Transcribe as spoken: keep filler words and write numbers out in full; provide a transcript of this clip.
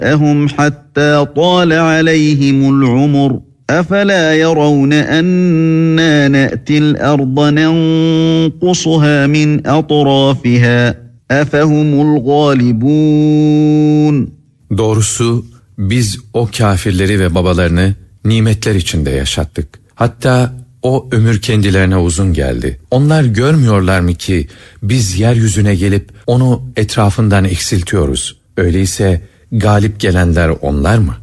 ehum hatta tala aleyhimul umur. أَفَلَا يَرَوْنَ أَنَّا نَأْتِي الْأَرْضَ نَنْقُصُهَا مِنْ أَطْرَافِهَا أَفَهُمُ الْغَالِبُونَ. Doğrusu biz o kâfirleri ve babalarını nimetler içinde yaşattık. Hatta o ömür kendilerine uzun geldi. Onlar görmüyorlar mı ki biz yeryüzüne gelip onu etrafından eksiltiyoruz. Öyleyse galip gelenler onlar mı?